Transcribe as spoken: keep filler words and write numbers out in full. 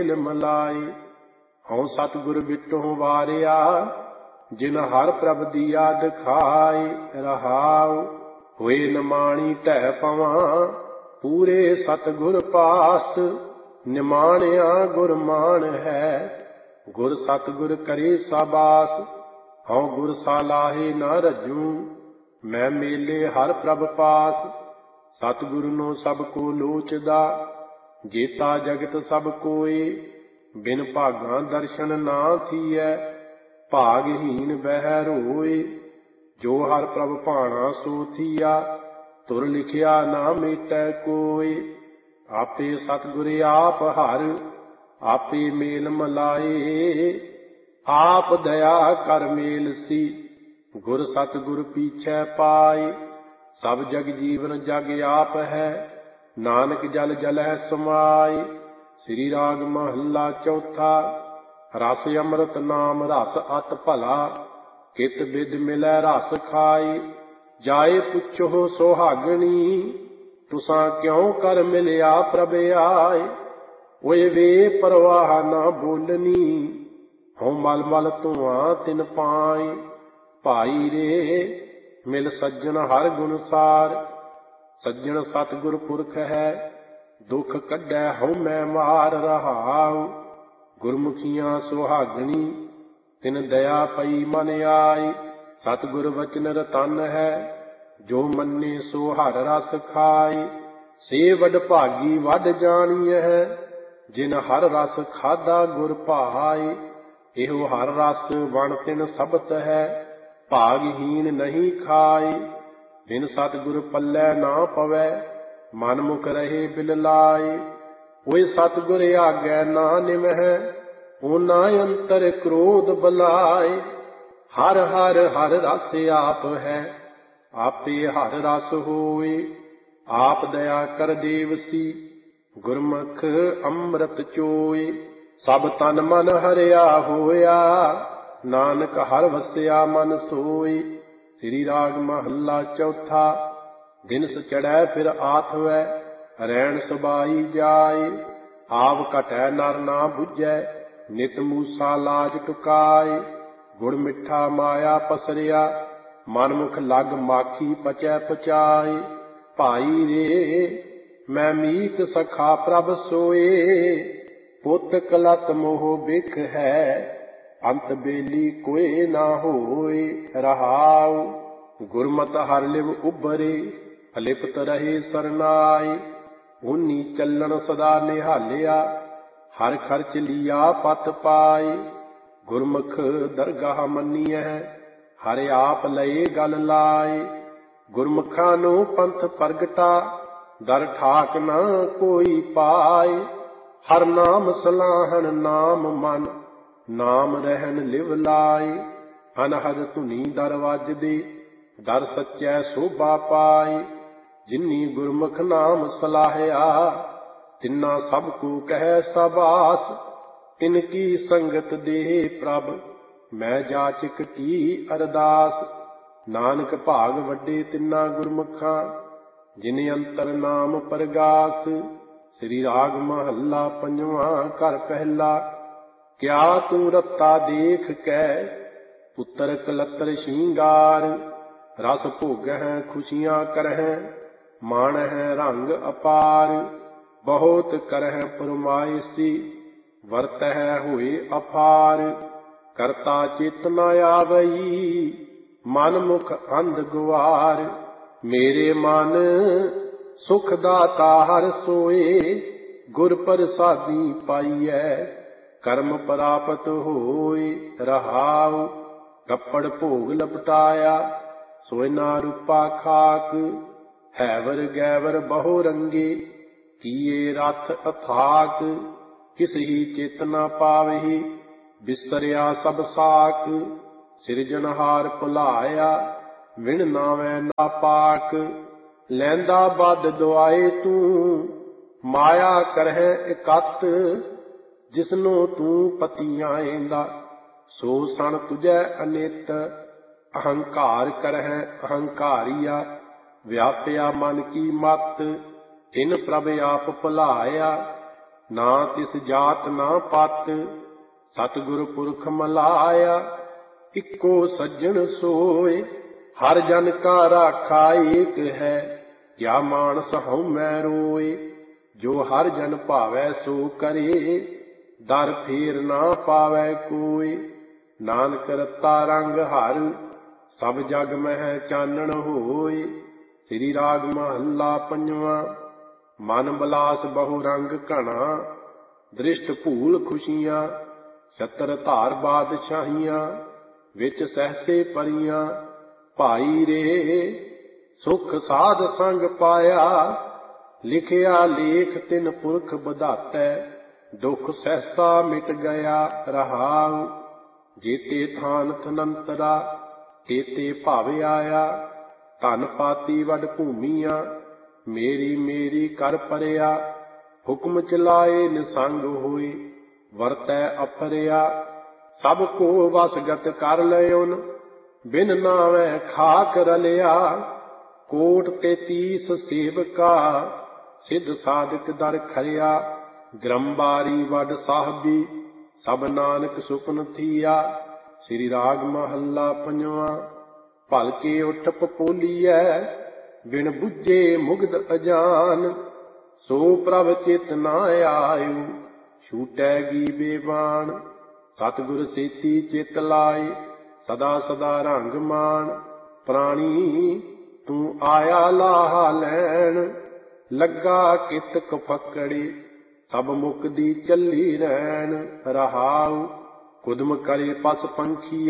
ਮਲਾਈ। ਹਉ ਸਤਿਗੁਰ ਬਿਟਹੁ ਵਾਰਿਆ, ਜਿਨ ਹਰ ਪ੍ਰਭ ਦੀਆ ਦਿਖਾਈ। ਰਹਾਉ ਹੋਏ ਨਿਮਾਣੀ ਢਹਿ ਪਵਾਂ, ਪੂਰੇ ਸਤਿਗੁਰ ਪਾਸ। ਨਿਮਾਣਿਆ ਗੁਰ ਮਾਨ ਹੈ, ਗੁਰ ਸਤਿਗੁਰ ਕਰੇ ਸਾਬਾਸ। ਹਉ ਗੁਰ ਸਾਲਾਹੇ ਨਾ ਰੱਜੂ, ਮੈਂ ਮੇਲੇ ਹਰ ਪ੍ਰਭ ਪਾਸ। ਸਤਿਗੁਰ ਨੂੰ ਸਭ ਕੋ ਲੋਚਦਾ, ਜੇਤਾ ਜਗਤ ਸਭ ਕੋਏ। ਬਿਨ ਭਾਗਾਂ ਦਰਸ਼ਨ ਨਾ ਥੀਐ, ਭਾਗਹੀਨ ਬਹਿ ਰੋਏ। ਜੋ ਹਰ ਪ੍ਰਭ ਭਾਣਾ ਸੋ ਥੀਆ, ਤੁਰ ਲਿਖਿਆ ਨਾ ਮੇਟੈ ਕੋਇ। ਆਪੇ ਸਤਿਗੁਰ ਆਪ ਹਰ, ਆਪੇ ਮੇਲ ਮਲਾਏ। ਆਪ ਦਇਆ ਕਰ ਮੇਲ ਸੀ, ਗੁਰ ਸਤਿਗੁਰ ਪੀਛੈ ਪਾਏ। ਸਭ ਜਗ ਜੀਵਨ ਜਗ ਆਪ ਹੈ, ਨਾਨਕ ਜਲ ਜਲੈ ਸਮਾਏ। ਸ੍ਰੀ ਰਾਗ ਮਹੱਲਾ ਚੌਥਾ। ਰਸ ਅੰਮ੍ਰਿਤ ਨਾਮ ਰਸ ਅਤਿ ਭਲਾ, ਕਿਤ ਬਿਦ ਮਿਲੈ ਰਸ ਖਾਈ। ਜਾਏ ਪੁੱਛੋ ਸੁਹਾਗਣੀ, ਤੁਸਾਂ ਕਿਉ ਕਰ ਮਿਲਿਆ ਪ੍ਰਭ ਆਏ। ਓਏ ਵੇ ਪਰਵਾਹ ਨਾ ਬੋਲਣੀ, ਹਉ ਮਲ ਮਲ ਧੂਆਂ ਤਿਨ ਪਾਈ। ਭਾਈ ਰੇ ਮਿਲ ਸੱਜਣ ਹਰ ਗੁਣ ਸਾਰ, ਸੱਜਣ ਸਤਿਗੁਰ ਪੁਰਖ ਹੈ। ਦੁਖ ਕੱਢੈ ਹਉ ਮੈਂ ਮਾਰ। ਰਹਾਉ ਗੁਰਮੁਖੀਆਂ ਸੁਹਾਗਣੀ, ਤਿਨ ਦਇਆ ਪਈ ਮਨ ਆਈ। ਸਤਿਗੁਰ ਵਚਨ ਰਤਨ ਹੈ, ਜੋ ਮੰਨੇ ਸੋ ਹਰ ਰਸ ਖਾਈ। ਸੇ ਵਡ ਭਾਗੀ ਵਡ ਜਾਣੀਐ, ਜਿਨ ਹਰ ਰਸ ਖਾਧਾ ਗੁਰ ਭਾਈ। ਇਹੋ ਹਰ ਰਸ ਵਣ ਤਿਨ ਸਬਤ ਹੈ, ਭਾਗਹੀਨ ਨਹੀਂ ਖਾਈ। ਬਿਨ ਸਤਿਗੁਰ ਪੱਲੇ ਨਾ ਪਵੈ, ਮਨ ਮੁਖ ਰਹੇ ਬਿਲ ਲਾਈ। ਓਏ ਸਤਿਗੁਰ ਆਗੈ ਨਾ ਨਿਵਹਿ, ਓਨਾ ਅੰਤਰ ਕ੍ਰੋਧ ਬਲਾਈ। ਹਰ ਹਰ ਹਰ ਰਸ ਆਪ ਹੈ, ਆਪੇ ਹਰ ਰਸ ਹੋਏ। ਆਪ ਦਇਆ ਕਰ ਦੇਵਸੀ, ਗੁਰਮੁਖ ਅੰਮ੍ਰਿਤ ਚੋਏ। ਸਭ ਤਨ ਮਨ ਹਰਿਆ ਹੋਇਆ, ਨਾਨਕ ਹਰ ਵਸਿਆ ਮਨ ਸੋਈ। ਸ੍ਰੀ ਰਾਗ ਮਹੱਲਾ ਚੌਥਾ। ਦਿਨਸ ਚੜ੍ਹੈ ਫਿਰ ਆਥਵੈ, ਰੈਣ ਸਬਾਈ ਜਾਏ। ਆਵ ਘਟੈ ਨਰ ਨਾ ਬੁਝੈ, ਨਿਤ ਮੂਸਾ ਲਾਜ ਟੁਕਾਏ। ਗੁੜ ਮਿੱਠਾ ਮਾਇਆ ਪਸਰਿਆ, ਮਨ ਮੁਖ ਲਗ ਮਾਖੀ ਪਚੈ ਪਚਾਏ। ਭਾਈ ਰੇ ਮੈਂ ਮੀਤ ਸਖਾ ਪ੍ਰਭ ਸੋਏ, ਪੁੱਤ ਕਲਤ ਮੋਹ ਬਿਖ ਹੈ। ਅੰਤ ਬੇਲੀ ਕੋਇ ਨਾ ਹੋਏ। ਰਹਾਉ ਗੁਰਮਤਿ ਹਰਿ ਲਿਵ ਉਭਰੇ, ਅਲਿਪਤ ਰਹੇ ਸਰਨਾਏ। ਓਨੀ ਚੱਲਣ ਸਦਾ ਨਿਹਾਲਿਆ, ਹਰ ਖਰਚ ਲੀਆ ਪਤ ਪਾਏ। ਗੁਰਮੁਖ ਦਰਗਾਹ ਮੰਨੀਐ, ਹਰਿ ਆਪ ਲਏ ਗਲ ਲਾਏ। ਗੁਰਮੁਖਾਂ ਨੂੰ ਪੰਥ ਪ੍ਰਗਟਾ, ਦਰ ਠਾਕ ਨਾ ਕੋਈ ਪਾਏ। ਹਰ ਨਾਮ ਸਲਾਹਣ ਨਾਮ ਮਨ, ਨਾਮ ਰਹਿਣ ਲਿਵ ਲਾਏ। ਅਨਹਦ ਧੁਨੀ ਦਰ ਵੱਜਦੇ, ਦਰ ਸੱਚੈ ਸੋਭਾ ਪਾਏ। ਜਿਨੀ ਗੁਰਮੁਖ ਨਾਮ ਸਲਾਹਿਆ, ਤਿਨਾ ਸਭ ਕੋ ਕਹਿ ਸਾਬਾਸ। ਤਿਨ ਕੀ ਸੰਗਤ ਦੇ ਪ੍ਰਭ, ਮੈਂ ਜਾਚਕ ਕੀ ਅਰਦਾਸ। ਨਾਨਕ ਭਾਗ ਵੱਡੇ ਤਿਨਾ ਗੁਰਮੁਖਾਂ, ਜਿਨ ਅੰਤਰ ਨਾਮ ਪਰਗਾਸ। ਸ੍ਰੀ ਰਾਗ ਮਹੱਲਾ ਪੰਜਵਾਂ। ਘਰ ਪਹਿਲਾ। ਕਿਆ ਤੂੰ ਰੱਤਾ ਦੇਖ ਕੈ, ਪੁੱਤਰ ਕਲਤਰ ਸ਼ਿੰਗਾਰ। ਰਸ ਭੋਗਹਿ ਖੁਸ਼ੀਆਂ ਕਰਹਿ, ਮਾਣਹਿ ਰੰਗ ਅਪਾਰ। ਬਹੁਤ ਕਰਹਿ ਫਰਮਾਇਸੀ, ਵਰਤਹਿ ਹੋਏ ਅਫਾਰ। ਕਰਤਾ ਚਿਤ ਨ ਆਵਈ, ਮਨ ਮੁਖ ਅੰਧ ਗੁਆਰ। ਮੇਰੇ ਮਨ ਸੁਖ ਦਾਤਾ ਹਰਿ ਸੋਏ, ਗੁਰ ਪ੍ਰਸਾਦੀ ਪਾਈਐ, ਕਰਮ ਪ੍ਰਾਪਤ ਹੋਏ। ਰਹਾਉ ਕੱਪੜ ਭੋਗ ਲਪਟਾਇਆ, ਸੋਇਨਾ ਰੂਪਾ ਖਾਕ। ਹੈਵਰ ਗੈਵਰ ਬਹੁ ਰੰਗੇ, ਕੀਏ ਰਥ ਅਥਾਕ। ਕਿਸ ਹੀ ਚਿਤ ਨ ਪਾਵਹਿ, ਬਿਸਰਿਆ ਸਭ ਸਾਕ। ਸਿਰਜਣਹਾਰ ਭੁਲਾਇਆ, ਵਿਣ ਨਾਵੈ ਨਾ ਪਾਕ। ਲੈਂਦਾ ਬਦ ਦੁਆਏ ਤੂੰ, ਮਾਇਆ ਕਰਹਿ ਇਕੱਤ। ਜਿਸਨੂੰ ਤੂੰ ਪਤੀ ਆਏਂਦਾ, ਸੋ ਸਣ ਤੁਝੈ ਅਨਿਤ। ਅਹੰਕਾਰ ਕਰਹਿ ਅਹੰਕਾਰੀਆ, ਵਿਆਪਿਆ ਮਨ ਕੀ ਮਤ। ਤਿਨ ਪ੍ਰਭ ਆਪ ਭੁਲਾਇਆ, ਨਾ ਤਿਸ ਜਾਤ ਨਾ ਪਤ, ਸਤਿਗੁਰ ਪੁਰਖ ਮਲਾਇਆ। ਇੱਕੋ ਸੱਜਣ ਸੋਏ, ਹਰ ਜਨ ਕਾ ਰਾਖਾ ਏਕ ਹੈ, ਕਿਆ ਮਾਨਸ ਹਉਮੈ ਰੋਏ। ਜੋ ਹਰ ਜਨ ਭਾਵੈ ਸੋ ਕਰੇ, ਦਰ ਫੇਰ ਨਾ ਪਾਵੈ ਕੋਇ। ਨਾਨਕ ਰਤਾ ਰੰਗ ਹਰ, ਸਭ ਜਗ ਮਹਿ ਚਾਨਣ ਹੋਏ। ਸ੍ਰੀ ਰਾਗ ਮਹੱਲਾ ਪੰਜਵਾਂ। ਮਨ ਬਲਾਸ ਬਹੁ ਰੰਗ ਘਣਾ, ਦ੍ਰਿਸ਼ਟ ਭੂਲ ਖੁਸ਼ੀਆਂ। ਛਤਰ ਧਾਰ ਬਾਦਸ਼ਾਹੀਆਂ, ਵਿੱਚ ਸਹਸੇ ਪਰੀਆਂ। ਭਾਈ ਰੇ ਸੁਖ ਸਾਧ ਸੰਗ ਪਾਇਆ, ਲਿਖਿਆ ਲੇਖ ਤਿਨ ਪੁਰਖ ਬਧਾਤੈ। ਦੁਖ ਸਹਿਸਾ ਮਿਟ ਗਿਆ ਰਹਾਉ, ਜੇਤੇ ਥਾਨ ਥਨੰਤਰਾ, ਤੇਤੇ ਭਵ ਆਇਆ। ਧਨ ਪਾਤੀ ਵੱਡ ਭੂਮੀਆਂ, ਮੇਰੀ ਮੇਰੀ ਕਰ ਪਰਿਆ। ਹੁਕਮ ਚਲਾਏ ਨਿਸੰਗ ਹੋਏ, ਵਰਤੈ ਅਫਰਿਆ। ਸਭ ਕੋ ਵਸਗਤ ਕਰ ਲਇਉਨ, ਬਿਨ ਨਾਵੈ ਖਾਕ ਰਲਿਆ। ਕੋਟ ਤੇਤੀਸ ਸੇਵਕਾ, ਸਿੱਧ ਸਾਧਕ ਦਰ ਖਰਿਆ। ਗ੍ਰੰਬਾਰੀ ਵੱਡ ਸਾਹਿਬੀ, ਸਭ ਨਾਨਕ ਸੁਪਨ ਥੀਆ। ਸ੍ਰੀ ਰਾਗ ਮਹੱਲਾ ਪੰਜਵਾਂ। ਭਲਕੇ ਉਠ ਪਪੋਲੀਐ, ਬਿਨ ਬੁੱਝੇ ਮੁਗਧ ਅਜਾਨ। ਸੋ ਪ੍ਰਭ ਚਿਤ ਨਾ ਆਇਓ, ਛੂਟੈਗੀ ਬੇਬਾਨ। ਸਤਿਗੁਰ ਸੇਤੀ ਚਿਤ ਲਾਏ, ਸਦਾ ਸਦਾ ਰੰਗ ਮਾਨ। ਪ੍ਰਾਣੀ ਤੂੰ ਆਇਆ ਲਾਹਾ ਲੈਣ, ਲੱਗਾ ਕਿਤਕ ਫੱਕੜੀ। ਸਭ ਮੁਕਦੀ ਚੱਲੀ ਰਹਿਣ ਰਹਾਉ, ਕੁਦਮ ਕਰੇ ਪਸ ਪੰਖੀ